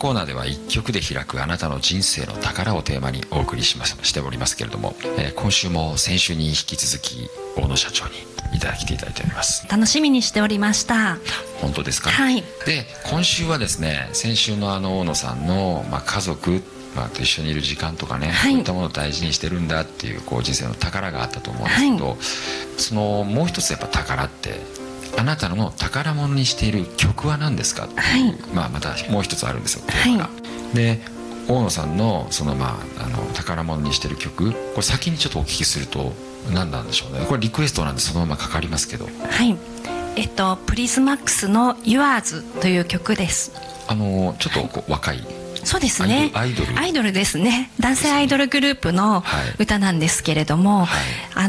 コーナーでは1曲で開くあなたの人生の宝をテーマにお送りしておりますけれども、今週も先週に引き続き大野社長に来ていただいております。 楽しみにしておりました。 本当ですか？ はい。 で今週はですね、先週の大野さんの、家族と一緒にいる時間とかね、 はい、 こういったものを大事にしてるんだっていう、人生の宝があったと思うんですけど、はい、そのもう一つやっぱ宝って、あなたの宝物にしている曲は何ですかっていう、はい、またもう一つあるんですよ、テーマが。はい、で大野さんのその宝物にしている曲、これ先にちょっとお聞きすると何なんでしょうね。これリクエストなんでそのままかかりますけど。 はい、プリズマックスの Yours という曲です。 ちょっと若い、 そうですね、 アイドルですね。男性アイドルグループの歌なんですけれども、はい、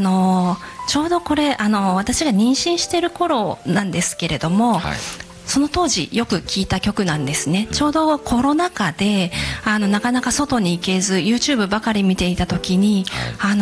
ちょうどこれ私が妊娠している頃なんですけれども、はい、その当時よく聴いた曲なんですね。ちょうどコロナ禍でなかなか外に行けず YouTube ばかり見ていた時に、はい、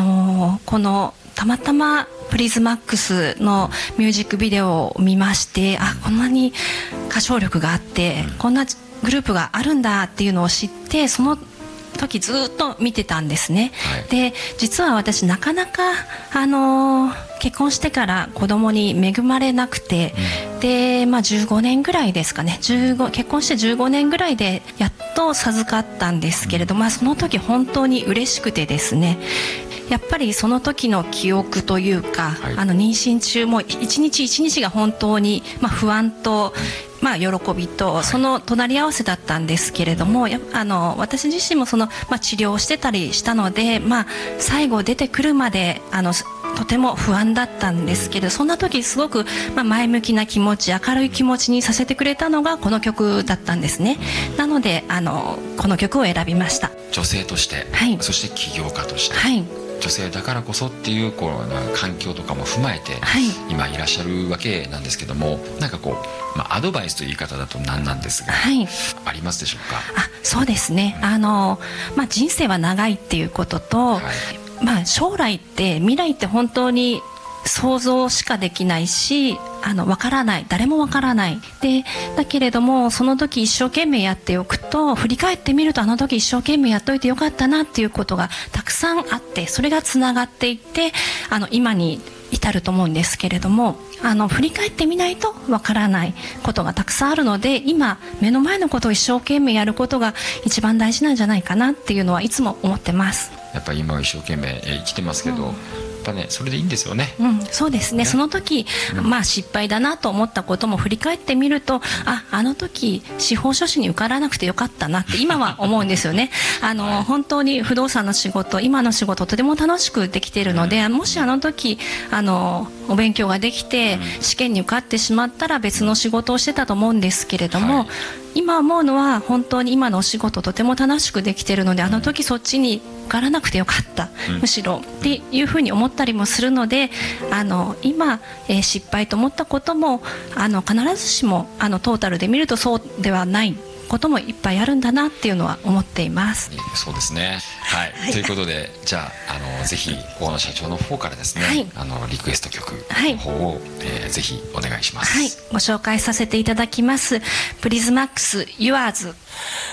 このたまたまプリズマックスのミュージックビデオを見まして、こんなに歌唱力があって、こんなグループがあるんだっていうのを知って、その時ずっと見てたんですね。はい、で実は私なかなか結婚してから子供に恵まれなくて、で15年ぐらいですかね、結婚して15年ぐらいでやっと授かったんですけれど、その時本当に嬉しくてですね、やっぱりその時の記憶というか、はい、妊娠中も一日一日が本当に不安と、喜びとその隣り合わせだったんですけれども、私自身も治療をしてたりしたので、最後出てくるまでとても不安だったんですけど、そんな時すごく前向きな気持ち、明るい気持ちにさせてくれたのがこの曲だったんですね。なのでこの曲を選びました。 女性として、はい、そして起業家として、はい、女性だからこそっていう環境とかも踏まえて、はい、今いらっしゃるわけなんですけども、なんかアドバイスという言い方だと何なんですが、はい、ありますでしょうか？ そうですね、人生は長いっていうことと、はい、将来って未来って本当に想像しかできないし、わからない、誰もわからないで、だけれどもその時一生懸命やっておくと、振り返ってみるとあの時一生懸命やっといてよかったなっていうことがたくさんあって、それがつながっていって今に至ると思うんですけれども、振り返ってみないとわからないことがたくさんあるので、今目の前のことを一生懸命やることが一番大事なんじゃないかなっていうのはいつも思ってます。 やっぱり今は一生懸命生きてますけど、やっぱね、それでいいんですよね。 そうですね。その時、失敗だなと思ったことも振り返ってみると、あの時司法書士に受からなくてよかったなって今は思うんですよね。本当に不動産の仕事、今の仕事とても楽しくできているので、もしあの時お勉強ができて試験に受かってしまったら別の仕事をしてたと思うんですけれども、今思うのは本当に今のお仕事とても楽しくできているので、あの時そっちに受からなくてよかった、むしろっていうふうに思ったりもするので、今、失敗と思ったことも必ずしもトータルで見るとそうではないこともいっぱいあるんだなっていうのは思っています。 そうですね、はい、はい、ということで、じゃあぜひ大野社長の方からですね、はい、リクエスト曲の方を、ぜひお願いします。 はい、ご紹介させていただきます。プリズマックス Yours。